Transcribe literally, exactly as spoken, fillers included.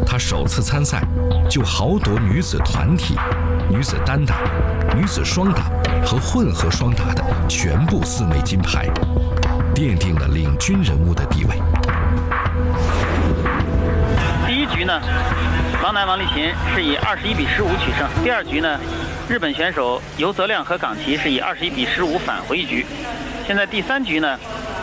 她首次参赛就豪夺女子团体、女子单打、女子双打和混合双打的全部四枚金牌，奠定了领军人物的地位。 第一局呢，王楠王励勤是以二十一比十五取胜。第二局呢，日本选手尤泽亮和冈崎是以二十一比十五返回一局。现在第三局呢，